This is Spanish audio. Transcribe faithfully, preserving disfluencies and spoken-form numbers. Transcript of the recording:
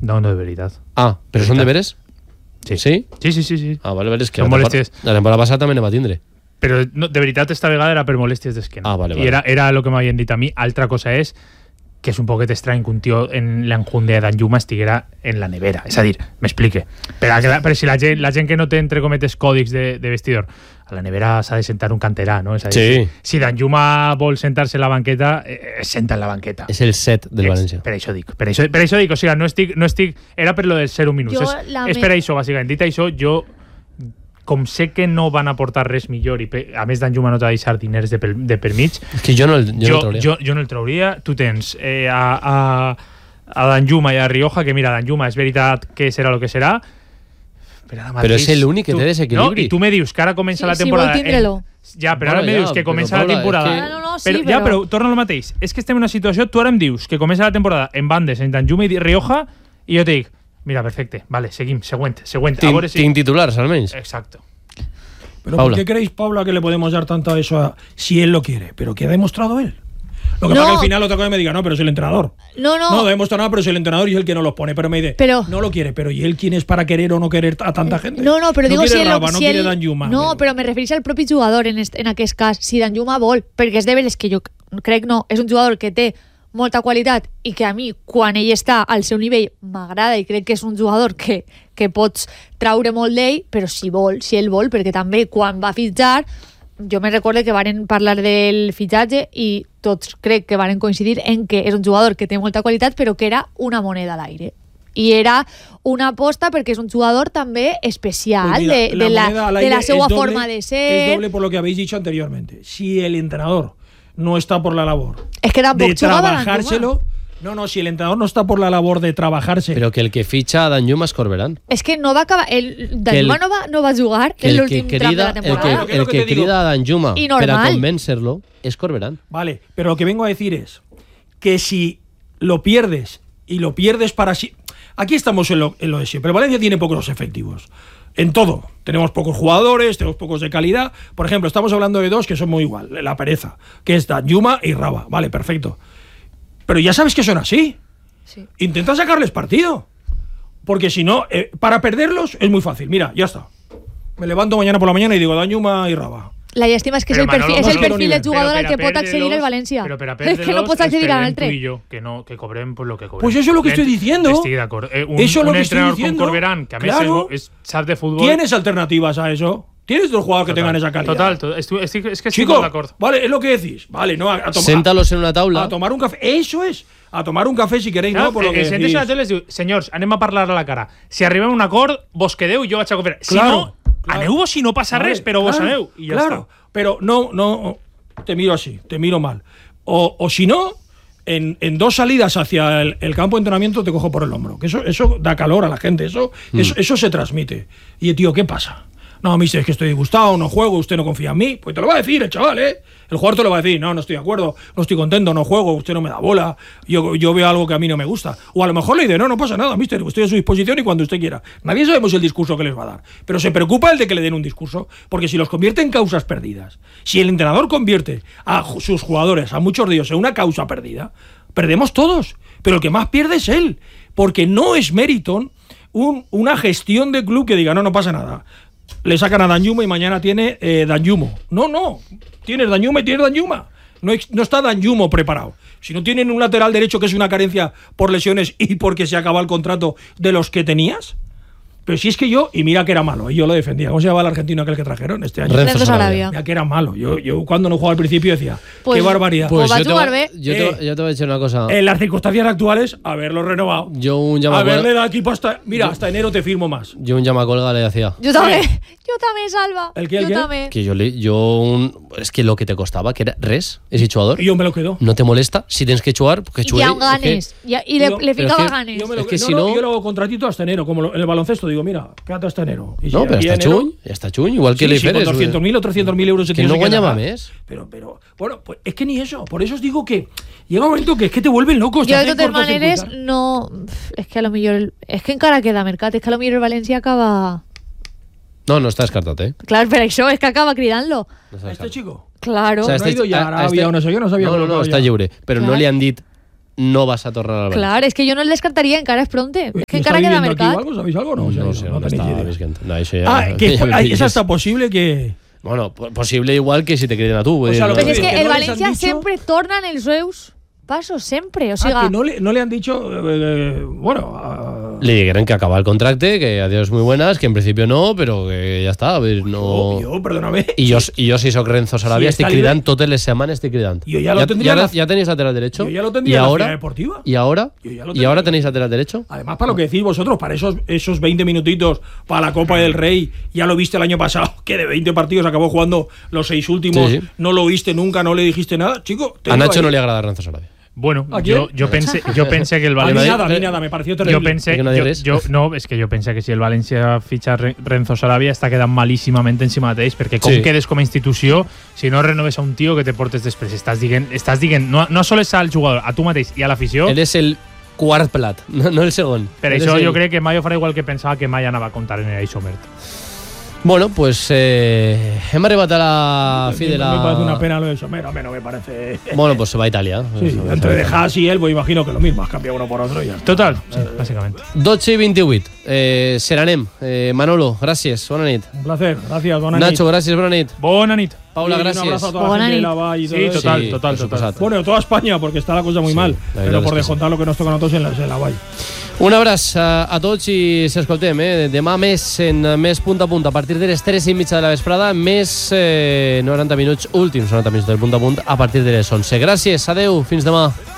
No, no, de veritat. Ah, però són deberes? Sí. Sí? Sí, sí, sí. sí. Ah, vale, vale, és que Són la molèsties. temporada, la temporada passada també ne va tindre. Però no, de veritat esta vegada era per molèsties d'esquena. Ah, vale, I vale. era, era el que m'havien dit a mi. Altra cosa és que és un poquet estrany que un tio en l'enjunde de Danjuma estiguera en la nevera. És a dir, m'explique. Per, per si la gent, la gent que no té, entre cometes, còdics de, de vestidor, a la nevera s'ha de sentar un canterà, no? És a dir, Sí. Si Danjuma vol sentar-se a la banqueta, eh, es senta en la banqueta. És el set del València. Per això dic. Per això, per això dic, o sigui, no estic, no estic... Era per lo del zero minuts. Jo És, la és me- per això, bàsicament. Dit això, jo... Com sé que no van aportar res millor i pe- a més Danjuma no t'ha de deixar diners de, per, de per mig, És que jo no el, jo no jo, el trauria. jo, jo no el trauria. Tu tens eh, a, a, a Danjuma i a Rioja, que mira, Danjuma és veritat que serà el que serà, però, ara Però mateix, és l'únic que tu- té desequilibri. No, i tu me dius que ara comença Sí, la si temporada... vol tindre-lo. en- Ja, però Bueno, ara me ja, dius que però, comença Paula, la temporada... és que- Ah, no, no, sí, però, però... Ja, però torna al mateix. És que estem en una situació... Tu ara em dius que comença la temporada en bandes, en Danjuma i Rioja, i jo te dic, mira, perfecte, vale, seguim, següent, següent. A Tinc, veure si... tinc titulars, almenys. Exacto. Pero Paula. ¿por qué creéis, Paula, que le podemos dar tanto a eso a, si él lo quiere? Pero que ha demostrado él. Lo que No. pasa que al final otra cosa me diga, no, pero es el entrenador. No, no. No, no demuestra nada, pero es el entrenador y es el que no los pone. Pero me dice, Pero- no lo quiere, pero ¿y él quién es para querer o no querer a tanta gente? No, no, però no digo quiere si el, Raba, no si quiere el, Danjuma. No, però me refereix al propi jugador en, est, en aquest cas, si Danjuma vol, perquè és de veres que jo crec no, és un jugador que té molta qualitat i que a mi, quan ell està al seu nivell, m'agrada i crec que és un jugador que, que pots traure molt d'ell, però si vol, si ell vol, perquè també quan va fitxar, jo me recordo que varen parlar del fitxatge i tots crec que varen coincidir en que és un jugador que té molta qualitat però que era una moneda a l'aire. I era una aposta perquè és un jugador també especial Pues mira, de, de, la, moneda al de aire la seva es doble- forma de Es ser. doble por lo que habéis dicho anteriormente. Si el entrenador no está por la labor És que tampoc de jugava trabajárselo, no, no, si el entrenador no está por la labor de trabajarse, Però que el que fitxa a Danjuma és Corberán. És que no va acabar... El, Que Danjuma el- no, va, no va jugar Que en el que l'últim tram de crida, la el que, temporada. Claro, que es lo el que que te digo. crida a Danjuma Y per a normal. convèncer-lo és Corberán. vale, pero lo que vengo a decir es que si lo pierdes y lo pierdes para sí. Aquí estamos en lo, en lo de siempre. El Valencia tiene pocos efectivos. En todo. Tenemos pocos jugadores, tenemos pocos de calidad. Por ejemplo, estamos hablando de dos que son muy igual. La pereza, que es Danjuma y Raba. Vale, perfecto. Pero ya sabes que son así. Sí. Intenta sacarles partido. Porque si no, eh, para perderlos es muy fácil. Mira, ya está. Me levanto mañana por la mañana y digo Danjuma y Raba. La llàstima és que és Però, el perfil, Manolo, és el no perfil quiero de jugador Però al per que a pot accedir el perdre-los- València. Però per a És que no perdre-los pots accedir a esperem l'altre. tu i jo, que, no, que cobrem pues, lo que cobrem. Pues eso es lo que estoy diciendo. Estic d'acord. Eh, un, Eso es lo un que estoy entrenador diciendo. con Corberán, que a més Claro. és, és, sap de futbol... ¿Tienes alternativas a eso? ¿Tienes dos jugadores que Total, tengan esa calidad? Total, to- estic, estic, és que estic Chicos, molt d'acord. vale, es lo que decís. Vale, no, a, a tomar, Séntalos en una taula. a tomar un café. Eso es. A tomar un café si queréis, Clar, ¿no? Por lo eh, que el senteix decís. a la tele es diu, senyors, anem a parlar a la cara. Si arribem a un acord, vos quedeu i jo vaig a confiar. Si Claro, no, claro. aneu-vos si no passa Vale, res, però vos claro, aneu. I ja claro, està. pero no, no, te miro así, te miro mal. O, o si no, en, en dos salidas hacia el, el campo de entrenamiento te cojo por el hombro. Que eso, eso da calor a la gente, eso, Mm. eso, eso se transmite. Y tío, ¿qué pasa? No, mister, es que estoy disgustado, no juego, usted no confía en mí. Pues te lo va a decir el chaval, ¿eh? El jugador te lo va a decir, no, no estoy de acuerdo, no estoy contento, no juego, usted no me da bola, yo, yo veo algo que a mí no me gusta. O a lo mejor le dice, no, no pasa nada, mister, estoy a su disposición y cuando usted quiera. Nadie sabemos el discurso que les va a dar, pero se preocupa el de que le den un discurso, porque si los convierte en causas perdidas, si el entrenador convierte a ju- sus jugadores, a muchos de ellos, en una causa perdida, perdemos todos, pero el que más pierde es él, porque no es mérito un, una gestión de club que diga, no, no pasa nada. Le sacan a Danjuma y mañana tiene eh, Danjumo. No, no. Tienes Danjuma y tienes Danjuma. No, ex- no está Danjumo preparado. Si no tienen un lateral derecho que es una carencia por lesiones y porque se acaba el contrato de los que tenías. Pero si es que yo, y mira que era malo, y yo lo defendía. ¿Cómo se llama el argentino aquel que trajeron este año? Renzo Renzo Sarabia. Sarabia. Mira que era malo. Yo, yo cuando no jugaba al principio decía, Pues- qué barbaridad. Pues- va a yo, te, jugar voy- bé. yo, te, Eh. yo te voy a decir una cosa. En las circunstancias actuales, haberlo renovado. Yo un llamacolga, Haberle dado equipo hasta... Mira, hasta enero te firmo más. yo un llamacolga le decía Jo també, jo també, Salva. El què, el jo què? també. que yo, le, yo un, es que lo que te costaba, que era res, ese jugador, Y yo me lo quedo. no te molesta si tienes que jugar, porque I jugué, hi ha ganes. I, i le, Yo- le pero ficava es que- ganes. Yo me lo, Es que no, si no, no- yo lo hago contratito hasta enero, como lo- en el baloncesto, digo, mira, quédate hasta enero. Y si No, pero aquí está enero- chuñ, está chuñ, igual que Sí, le sí, con Feres. doscientos mil o trescientos mil euros. Que tío no se queda guanyaba acá. més. Pero, pero, bueno, pues es que ni eso. Por eso os digo que llega un momento que es que te vuelven locos. te Jo, de hacen totes maneres, cortocircuitar. no... És que a lo millor... El, és que encara queda mercat. És que a lo millor el València acaba... No, no está descartado, ¿eh? Clar, per això és que acaba cridant-lo. No està ¿A este descartat. chico? Claro. O sea, ¿No ha ido ya a Arabia o no sé qué? No sabía No, que no, lo no, había està ya. lliure. Però Clar. no li han dit no vas a tornar al València. Clar, és que jo no el descartaria, encara és pronte. És que ¿Está encara queda viviendo aquí mercat. o algo? ¿Sabéis algo? No, No, no, sé, no no tenéis está idea. visquent. No, això ja, Ah, que ja me es pilles. hasta posible que... Bueno, po- posible igual que si te criden a tu. vull O sea, dir, lo no- Però és que que el no les han València dicho- sempre torna en els seus passos, sempre. O sigui, Ah, que no le, no le han dicho... eh, bueno... ah, Le dijeron que acaba el contrato, que adiós muy buenas, que en principio no, pero que ya está. A ver, no... Obvio, perdóname. I jo, i jo si sóc Renzo Sarabia, Sí, estic està cridant libre. totes les setmanes, estic cridant. Jo ja lo ya, tendría ya, la- ya tenéis lateral derecho. Yo ya lo y tendría en la ahora, Ciudad Deportiva. y ahora, Yo ya lo y tendría. ahora tenéis lateral derecho. Además, para lo que decís vosotros, para esos, esos veinte minutitos para la Copa del Rey, ya lo viste el año pasado, que de veinte partidos acabó jugando los seis últimos, Sí, sí. no lo viste nunca, no le dijiste nada. Chico, te A digo Nacho ahí. no le agrada Renzo Sarabia. Bueno, ¿A quién? yo, yo, pensé, yo pensé que el A mí Valencia... nada, a mí nada, me pareció terrible. Yo pensé, Que no yo, digues. yo- no, és que jo pensé que si el València fitxa Re- Renzo Sarabia està quedant malíssimament en si mateix, perquè com Sí. quedes com a institució, si no renoves a un tio que te portes després, estàs dient, estàs dient no, no sols al jugador, a tu mateix i a l'afició. Él es el quart plat, no, no el segon. Per Él això es el- jo crec que Mayo farà igual que pensava que Mai anava a comptar en el Isomert. Bueno, pues eh, hem arribat a la fi de la... Me parece una pena lo de Somero, a mí no me parece. Bueno, pues se va a Italia. Sí, Se va a entre Italia. de Haas y él, pues imagino que lo mismo, has cambiado uno por otro y ya está. Total, sí, bàsicament. dotze i vint-i-vuit. Eh, Seranem. Eh, Manolo, gràcies. Bona nit. Un placer, gracias, bona Nacho, nit. gràcies. Bona nit. Bona nit. Paula, Y gràcies. Un abrazo a toda la Bona gente de nit. la Vall y todo Sí, eso. total, Sí, total, per total. suposat. Bueno, toda España, porque está la cosa muy Sí, mal. la Pero verdad por es que descontar lo que nos toca a nosotros en la, en la Vall. Un abraç a, a tots i s'escoltem, eh? Demà més en més punt a punt a partir de les tres i mitja de la vesprada, més eh, noranta minuts, últims noranta minuts del punt a punt a partir de les onze. Gràcies, adeu, fins demà.